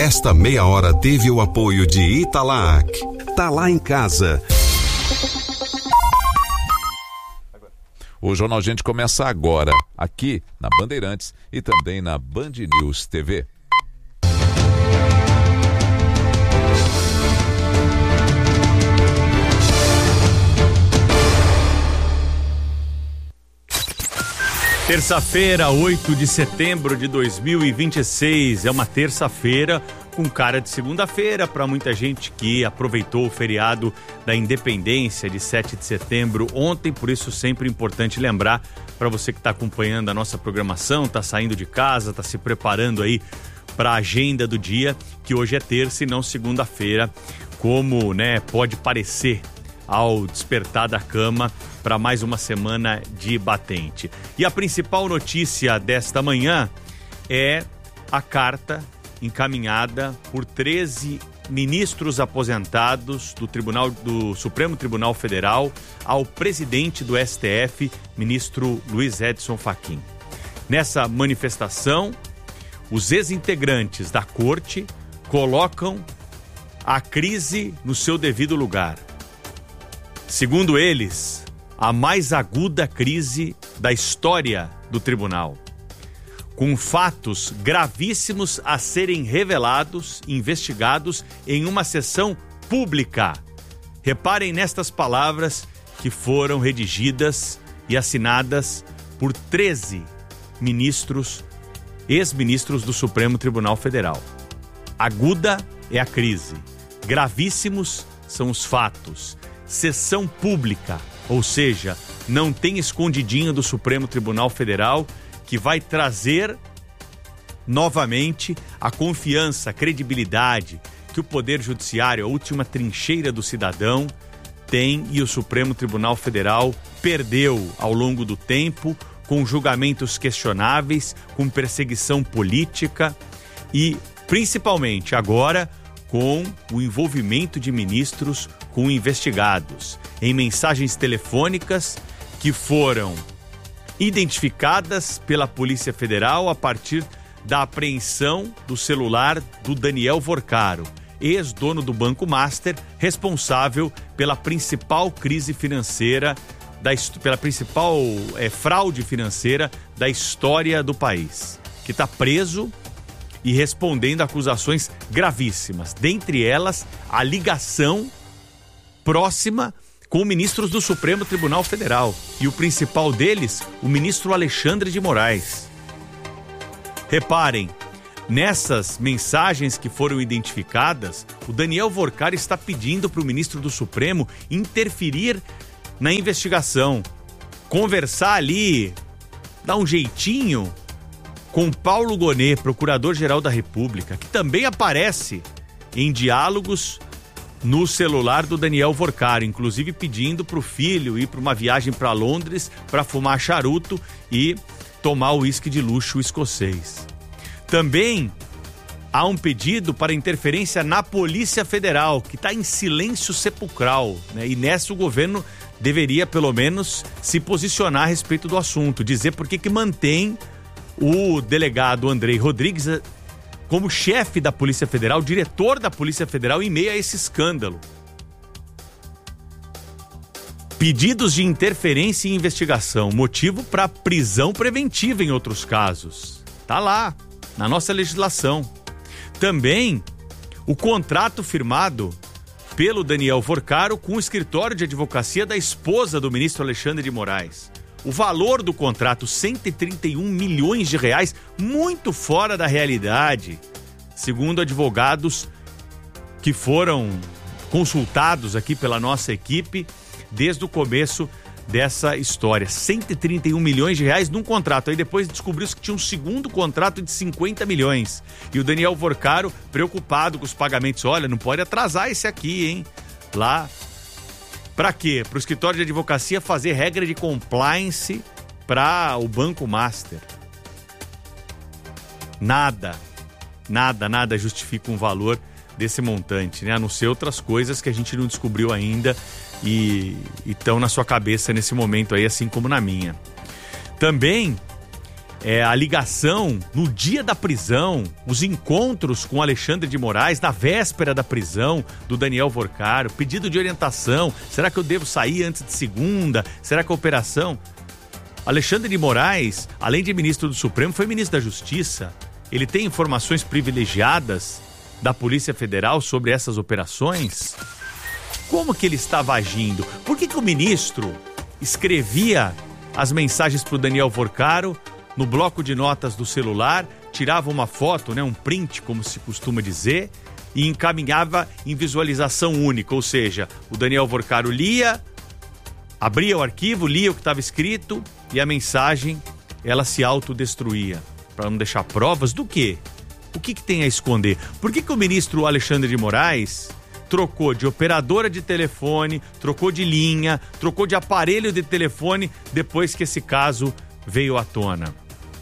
Esta meia hora teve o apoio de Italac. Tá lá em casa. O Jornal Gente começa agora, aqui na Bandeirantes e também na Band News TV. Terça-feira, 8 de setembro de 2026. É uma terça-feira com cara de segunda-feira para muita gente que aproveitou o feriado da Independência de 7 de setembro ontem. Por isso, sempre importante lembrar para você que está acompanhando a nossa programação, está saindo de casa, está se preparando aí para a agenda do dia, que hoje é terça e não segunda-feira, como, pode parecer ao despertar da cama para mais uma semana de batente. E a principal notícia desta manhã é a carta encaminhada por 13 ministros aposentados do Supremo Tribunal Federal ao presidente do STF, ministro Luiz Edson Fachin. Nessa manifestação, os ex-integrantes da corte colocam a crise no seu devido lugar. Segundo eles, a mais aguda crise da história do tribunal, com fatos gravíssimos a serem revelados, investigados em uma sessão pública. Reparem nestas palavras que foram redigidas e assinadas por 13 ministros, ex-ministros do Supremo Tribunal Federal. Aguda é a crise, gravíssimos são os fatos. Sessão pública, ou seja, não tem escondidinho do Supremo Tribunal Federal, que vai trazer novamente a confiança, a credibilidade que o Poder Judiciário, a última trincheira do cidadão, tem e o Supremo Tribunal Federal perdeu ao longo do tempo, com julgamentos questionáveis, com perseguição política e, principalmente agora, com o envolvimento de ministros com investigados em mensagens telefônicas que foram identificadas pela Polícia Federal a partir da apreensão do celular do Daniel Vorcaro, ex-dono do Banco Master, responsável pela principal crise financeira, pela principal fraude financeira da história do país, que está preso e respondendo a acusações gravíssimas, dentre elas a ligação próxima com ministros do Supremo Tribunal Federal e o principal deles, o ministro Alexandre de Moraes. Reparem, nessas mensagens que foram identificadas, o Daniel Vorcaro está pedindo para o ministro do Supremo interferir na investigação, conversar ali, dar um jeitinho com Paulo Gonet, procurador-geral da República, que também aparece em diálogos no celular do Daniel Vorcaro, inclusive pedindo para o filho ir para uma viagem para Londres para fumar charuto e tomar o uísque de luxo escocês. Também há um pedido para interferência na Polícia Federal, que está em silêncio sepulcral, e nessa o governo deveria pelo menos se posicionar a respeito do assunto, dizer por que mantém o delegado Andrei Rodrigues como chefe da Polícia Federal, diretor da Polícia Federal, em meio a esse escândalo. Pedidos de interferência e investigação, motivo para prisão preventiva em outros casos. Tá lá, na nossa legislação. Também o contrato firmado pelo Daniel Vorcaro com o escritório de advocacia da esposa do ministro Alexandre de Moraes. O valor do contrato, 131 milhões de reais, muito fora da realidade, segundo advogados que foram consultados aqui pela nossa equipe desde o começo dessa história. 131 milhões de reais num contrato. Aí depois descobriu-se que tinha um segundo contrato de 50 milhões. E o Daniel Vorcaro, preocupado com os pagamentos, olha, não pode atrasar esse aqui, hein? Lá. Para quê? Para o escritório de advocacia fazer regra de compliance para o Banco Master. Nada justifica um valor desse montante, a não ser outras coisas que a gente não descobriu ainda e estão na sua cabeça nesse momento aí, assim como na minha. Também a ligação no dia da prisão, os encontros com Alexandre de Moraes na véspera da prisão do Daniel Vorcaro, pedido de orientação, será que eu devo sair antes de segunda? Será que a operação... Alexandre de Moraes, além de ministro do Supremo, foi ministro da Justiça. Ele tem informações privilegiadas da Polícia Federal sobre essas operações? Como que ele estava agindo? Por que o ministro escrevia as mensagens para o Daniel Vorcaro no bloco de notas do celular, tirava uma foto, um print, como se costuma dizer, e encaminhava em visualização única, ou seja, o Daniel Vorcaro lia, abria o arquivo, lia o que estava escrito e a mensagem, ela se autodestruía, para não deixar provas do quê? O que tem a esconder? Por que o ministro Alexandre de Moraes trocou de operadora de telefone, trocou de linha, trocou de aparelho de telefone depois que esse caso veio à tona?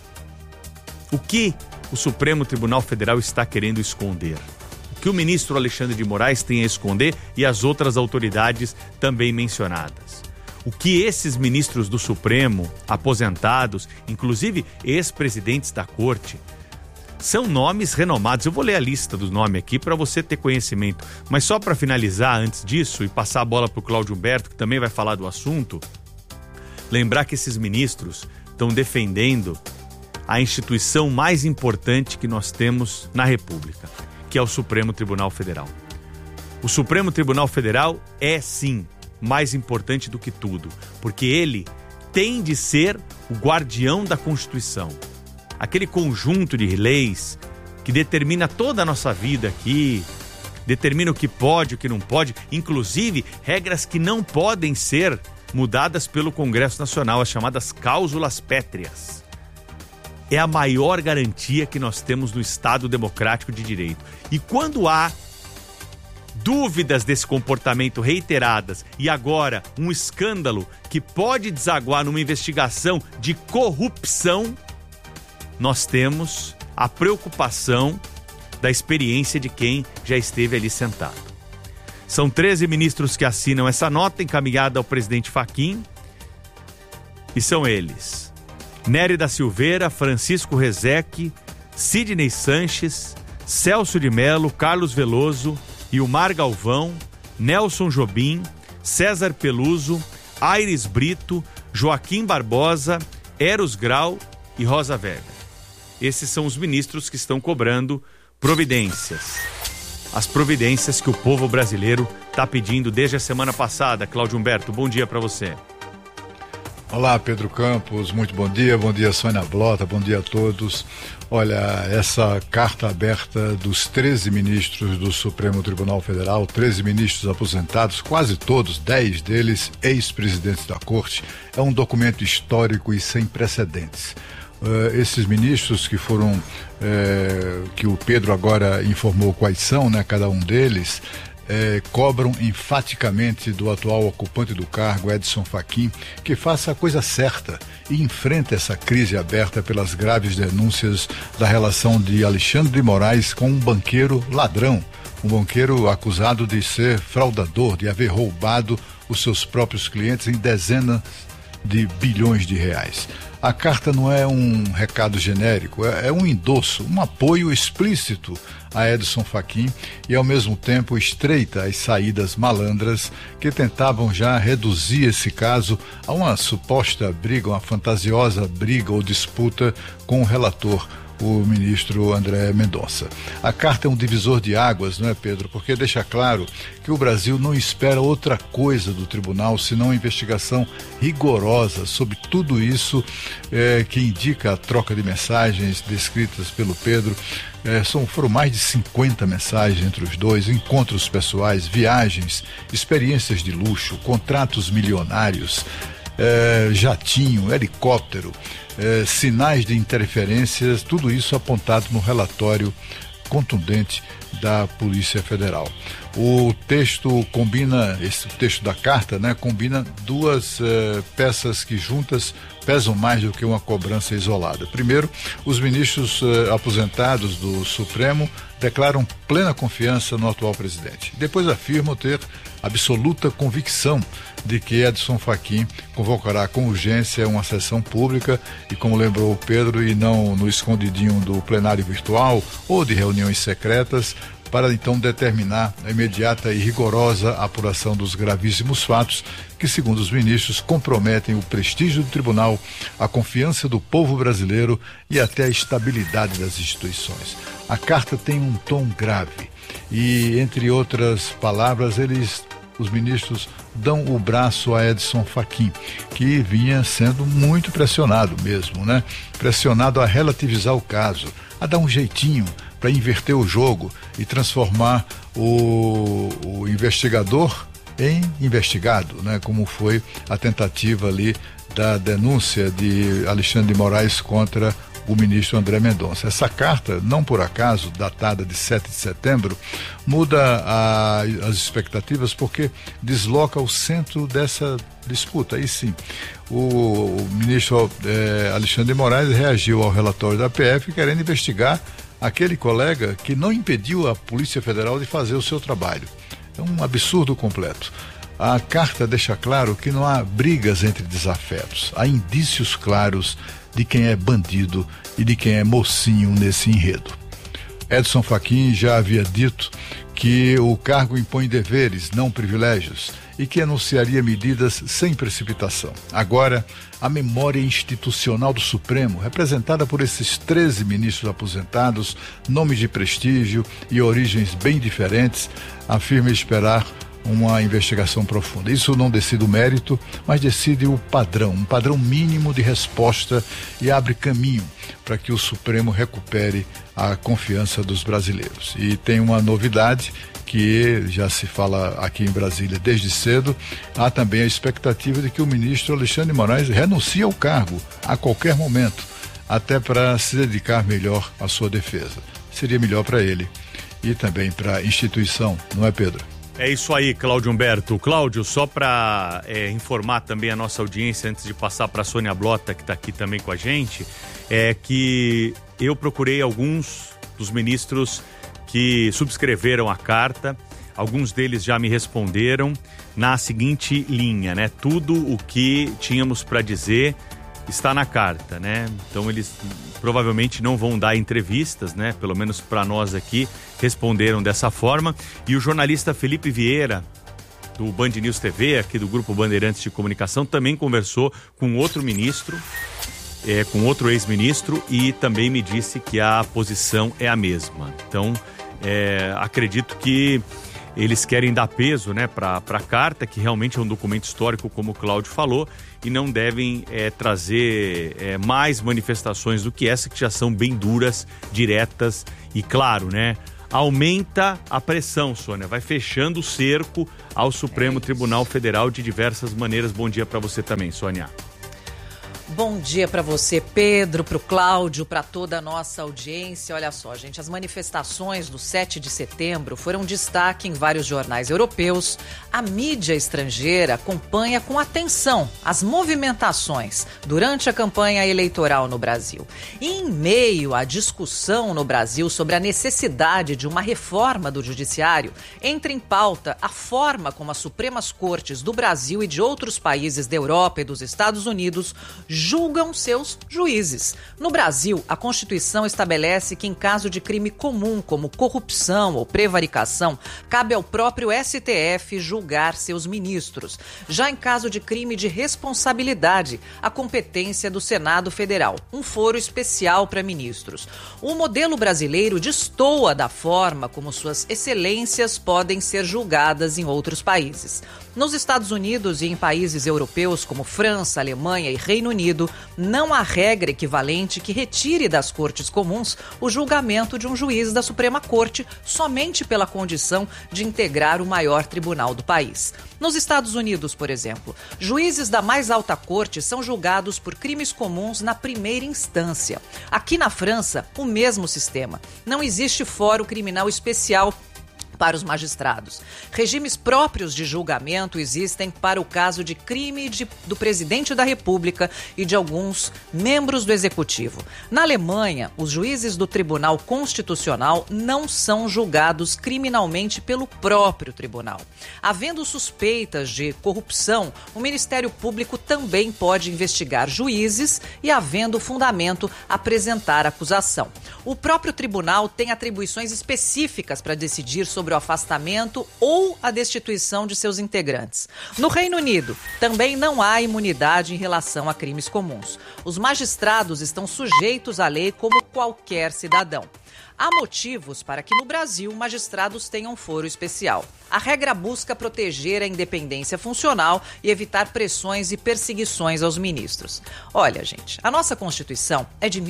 O que o Supremo Tribunal Federal está querendo esconder? O que o ministro Alexandre de Moraes tem a esconder e as outras autoridades também mencionadas? O que esses ministros do Supremo, aposentados, inclusive ex-presidentes da Corte, são nomes renomados. Eu vou ler a lista dos nomes aqui para você ter conhecimento. Mas só para finalizar antes disso e passar a bola para o Cláudio Humberto, que também vai falar do assunto, lembrar que esses ministros estão defendendo a instituição mais importante que nós temos na República, que é o Supremo Tribunal Federal. O Supremo Tribunal Federal é, sim, mais importante do que tudo, porque ele tem de ser o guardião da Constituição. Aquele conjunto de leis que determina toda a nossa vida aqui, determina o que pode, o que não pode, inclusive regras que não podem ser mudadas pelo Congresso Nacional, as chamadas cláusulas pétreas. É a maior garantia que nós temos no Estado Democrático de Direito. E quando há dúvidas desse comportamento reiteradas e agora um escândalo que pode desaguar numa investigação de corrupção, nós temos a preocupação da experiência de quem já esteve ali sentado. São 13 ministros que assinam essa nota encaminhada ao presidente Fachin e são eles: Nery da Silveira, Francisco Rezec, Sidney Sanches, Celso de Mello, Carlos Veloso, Ilmar Galvão, Nelson Jobim, César Peluso, Aires Brito, Joaquim Barbosa, Eros Grau e Rosa Weber. Esses são os ministros que estão cobrando providências. As providências que o povo brasileiro está pedindo desde a semana passada. Cláudio Humberto, bom dia para você. Olá, Pedro Campos, muito bom dia, Sônia Blota, bom dia a todos. Olha, essa carta aberta dos 13 ministros do Supremo Tribunal Federal, 13 ministros aposentados, quase todos, 10 deles ex-presidentes da Corte, é um documento histórico e sem precedentes. Esses ministros que foram, que o Pedro agora informou quais são, cada um deles, cobram enfaticamente do atual ocupante do cargo, Edson Fachin, que faça a coisa certa e enfrente essa crise aberta pelas graves denúncias da relação de Alexandre de Moraes com um banqueiro ladrão, um banqueiro acusado de ser fraudador, de haver roubado os seus próprios clientes em dezenas de bilhões de reais. A carta não é um recado genérico, é um endosso, um apoio explícito a Edson Fachin e, ao mesmo tempo, estreita as saídas malandras que tentavam já reduzir esse caso a uma suposta briga, uma fantasiosa briga ou disputa com o relator, o ministro André Mendonça. A carta é um divisor de águas, não é, Pedro? Porque deixa claro que o Brasil não espera outra coisa do tribunal senão uma investigação rigorosa sobre tudo isso que indica a troca de mensagens descritas pelo Pedro. Foram mais de 50 mensagens entre os dois, encontros pessoais, viagens, experiências de luxo, contratos milionários, jatinho, helicóptero, sinais de interferências, tudo isso apontado no relatório contundente da Polícia Federal. O texto combina, esse texto da carta, combina duas peças que juntas pesam mais do que uma cobrança isolada. Primeiro, os ministros aposentados do Supremo declaram plena confiança no atual presidente. Depois afirmam ter absoluta convicção de que Edson Fachin convocará com urgência uma sessão pública e, como lembrou o Pedro, e não no escondidinho do plenário virtual ou de reuniões secretas, para então determinar a imediata e rigorosa apuração dos gravíssimos fatos que, segundo os ministros, comprometem o prestígio do tribunal, a confiança do povo brasileiro e até a estabilidade das instituições. A carta tem um tom grave e, entre outras palavras, os ministros dão o braço a Edson Fachin, que vinha sendo muito pressionado mesmo, né? Pressionado a relativizar o caso, a dar um jeitinho para inverter o jogo e transformar o investigador em investigado, né? Como foi a tentativa ali da denúncia de Alexandre de Moraes contra o ministro André Mendonça. Essa carta, não por acaso, datada de 7 de setembro, muda as expectativas porque desloca o centro dessa disputa. Aí sim, o ministro Alexandre de Moraes reagiu ao relatório da PF querendo investigar aquele colega que não impediu a Polícia Federal de fazer o seu trabalho. É um absurdo completo. A carta deixa claro que não há brigas entre desafetos, há indícios claros de quem é bandido e de quem é mocinho nesse enredo. Edson Fachin já havia dito que o cargo impõe deveres, não privilégios, e que anunciaria medidas sem precipitação. Agora, a memória institucional do Supremo, representada por esses 13 ministros aposentados, nomes de prestígio e origens bem diferentes, afirma esperar uma investigação profunda. Isso não decide o mérito, mas decide o padrão, um padrão mínimo de resposta e abre caminho para que o Supremo recupere a confiança dos brasileiros. E tem uma novidade que já se fala aqui em Brasília desde cedo, há também a expectativa de que o ministro Alexandre de Moraes renuncie ao cargo a qualquer momento, até para se dedicar melhor à sua defesa. Seria melhor para ele e também para a instituição, não é, Pedro? É isso aí, Cláudio Humberto. Cláudio, só para informar também a nossa audiência, antes de passar para a Sônia Blota, que está aqui também com a gente, é que eu procurei alguns dos ministros que subscreveram a carta, alguns deles já me responderam na seguinte linha, né? Tudo o que tínhamos para dizer está na carta, né? Então eles provavelmente não vão dar entrevistas, né? Pelo menos para nós aqui, responderam dessa forma. E o jornalista Felipe Vieira, do Band News TV, aqui do Grupo Bandeirantes de Comunicação, também conversou com outro ministro, com outro ex-ministro, e também me disse que a posição é a mesma. Então, acredito que eles querem dar peso, né, para a carta, que realmente é um documento histórico, como o Cláudio falou, e não devem trazer mais manifestações do que essa, que já são bem duras, diretas e, claro, né, aumenta a pressão, Sônia, vai fechando o cerco ao Supremo Tribunal Federal de diversas maneiras. Bom dia para você também, Sônia. Bom dia para você, Pedro, para o Cláudio, para toda a nossa audiência. Olha só, gente, as manifestações do 7 de setembro foram destaque em vários jornais europeus. A mídia estrangeira acompanha com atenção as movimentações durante a campanha eleitoral no Brasil. E em meio à discussão no Brasil sobre a necessidade de uma reforma do judiciário, entra em pauta a forma como as Supremas Cortes do Brasil e de outros países da Europa e dos Estados Unidos julgam seus juízes. No Brasil, a Constituição estabelece que em caso de crime comum, como corrupção ou prevaricação, cabe ao próprio STF julgar seus ministros. Já em caso de crime de responsabilidade, a competência do Senado Federal, um foro especial para ministros. O modelo brasileiro destoa da forma como suas excelências podem ser julgadas em outros países. Nos Estados Unidos e em países europeus como França, Alemanha e Reino Unido, não há regra equivalente que retire das cortes comuns o julgamento de um juiz da Suprema Corte somente pela condição de integrar o maior tribunal do país. Nos Estados Unidos, por exemplo, juízes da mais alta corte são julgados por crimes comuns na primeira instância. Aqui na França, o mesmo sistema. Não existe fórum criminal especial para os magistrados. Regimes próprios de julgamento existem para o caso de crime do presidente da República e de alguns membros do Executivo. Na Alemanha, os juízes do Tribunal Constitucional não são julgados criminalmente pelo próprio tribunal. Havendo suspeitas de corrupção, o Ministério Público também pode investigar juízes e, havendo fundamento, apresentar acusação. O próprio tribunal tem atribuições específicas para decidir sobre o afastamento ou a destituição de seus integrantes. No Reino Unido, também não há imunidade em relação a crimes comuns. Os magistrados estão sujeitos à lei como qualquer cidadão. Há motivos para que no Brasil magistrados tenham foro especial. A regra busca proteger a independência funcional e evitar pressões e perseguições aos ministros. Olha, gente, a nossa Constituição é de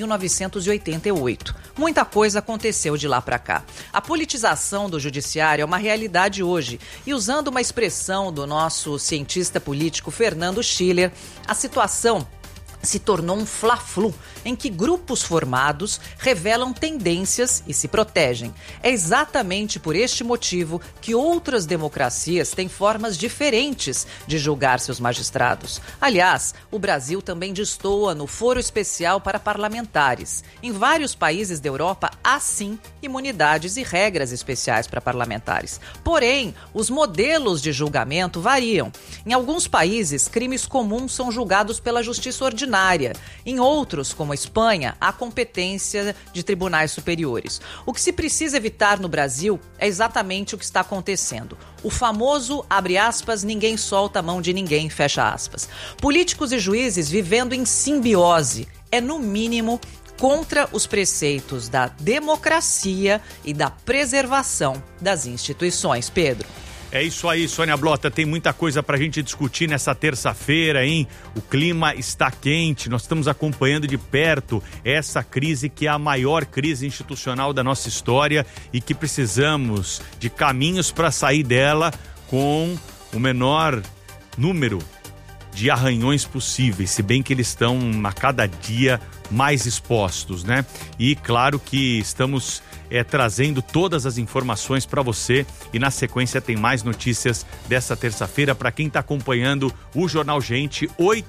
1988. Muita coisa aconteceu de lá para cá. A politização do judiciário é uma realidade hoje. E usando uma expressão do nosso cientista político Fernando Schiller, a situação se tornou um fla-flu, em que grupos formados revelam tendências e se protegem. É exatamente por este motivo que outras democracias têm formas diferentes de julgar seus magistrados. Aliás, o Brasil também destoa no foro especial para parlamentares. Em vários países da Europa, há sim imunidades e regras especiais para parlamentares. Porém, os modelos de julgamento variam. Em alguns países, crimes comuns são julgados pela justiça ordinária. Em outros, como a Espanha, há competência de tribunais superiores. O que se precisa evitar no Brasil é exatamente o que está acontecendo. O famoso, abre aspas, ninguém solta a mão de ninguém, fecha aspas. Políticos e juízes vivendo em simbiose é, no mínimo, contra os preceitos da democracia e da preservação das instituições. Pedro. É isso aí, Sônia Blota, tem muita coisa pra gente discutir nessa terça-feira, hein? O clima está quente, nós estamos acompanhando de perto essa crise que é a maior crise institucional da nossa história e que precisamos de caminhos para sair dela com o menor número de arranhões possíveis, se bem que eles estão a cada dia mais expostos, né? E claro que estamos trazendo todas as informações para você e na sequência tem mais notícias dessa terça-feira para quem está acompanhando o Jornal Gente,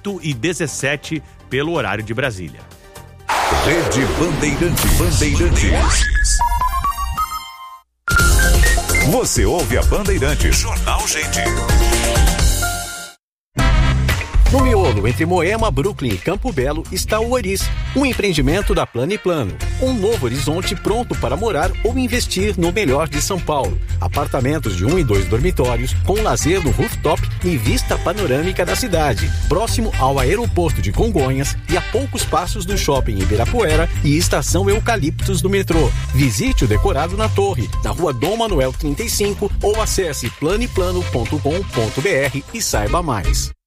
8h17 pelo horário de Brasília. Rede Bandeirantes. Você ouve a Bandeirantes. Jornal Gente. No miolo entre Moema, Brooklyn e Campo Belo está o Oris, um empreendimento da Plano e Plano. Um novo horizonte pronto para morar ou investir no melhor de São Paulo. Apartamentos de 1 e 2 dormitórios, com lazer no rooftop e vista panorâmica da cidade. Próximo ao aeroporto de Congonhas e a poucos passos do shopping Ibirapuera e estação Eucaliptos do metrô. Visite o decorado na torre, na rua Dom Manuel 35 ou acesse planeplano.com.br e saiba mais.